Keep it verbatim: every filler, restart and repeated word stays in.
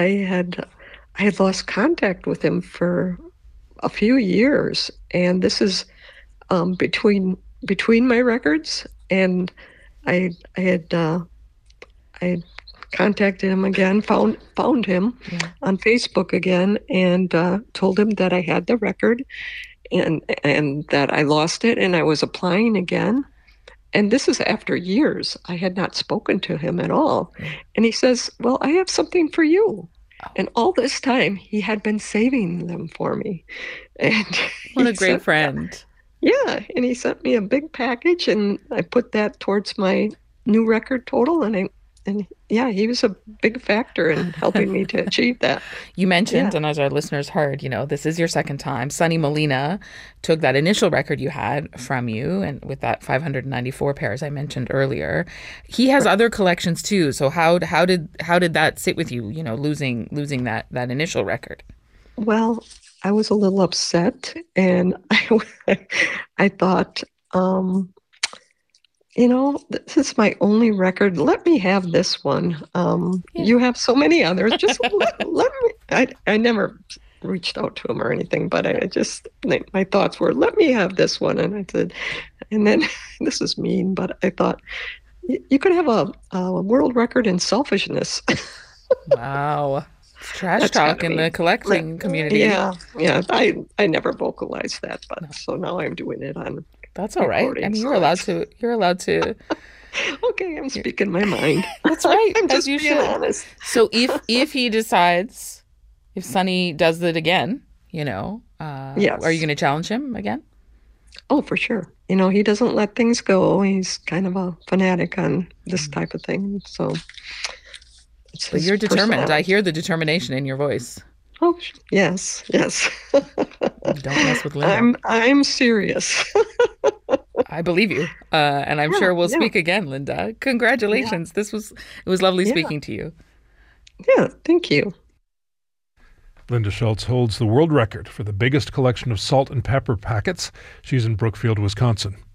I had I had lost contact with him for a few years, and this is um, between between my records, and I I had uh, I contacted him again, found found him Yeah. on Facebook again, and uh, told him that I had the record and and that I lost it, and I was applying again. And this is after years. I had not spoken to him at all. Yeah. And he says, "Well, I have something for you." Oh, And all this time, he had been saving them for me. And what he a great sent, friend. yeah, and he sent me a big package, and I put that towards my new record total. And I, and yeah, he was a big factor in helping me to achieve that. You mentioned, Yeah. and as our listeners heard, you know, this is your second time. Sonny Molina took that initial record you had from you, and with that five hundred ninety-four pairs I mentioned earlier, he has other collections too. So how how did how did that sit with you? You know, losing losing that that initial record. Well, I was a little upset, and I, I thought, um, you know, this is my only record. Let me have this one. Um, Yeah. you have so many others. Just let, let me. I, I never reached out to him or anything, but I just, my thoughts were, let me have this one. And I said, and then this is mean, but I thought, you could have a, a world record in selfishness. Wow. It's trash That's talk kind of in mean. the collecting community. Yeah, yeah. I I never vocalized that, No, but so now I'm doing it on that's all right. I recording. mean, you're So allowed that's to you're allowed to okay. I'm speaking my mind. That's right, I'm as just you being should. honest. So if if he decides, if Sonny does it again, you know, uh, are you Yes. going to challenge him again? Oh, for sure. You know, he doesn't let things go. He's kind of a fanatic on this Mm. type of thing. So it's But his you're determined. I personality. hear the determination in your voice. Oh, yes, yes. Don't mess with Linda. I'm I'm serious. I believe you, uh, and I'm Yeah, sure we'll yeah, speak again, Linda. yeah, Congratulations. This was it was lovely yeah, speaking to you. yeah. Thank you. Linda Schultz holds the world record for the biggest collection of salt and pepper packets. She's in Brookfield, Wisconsin.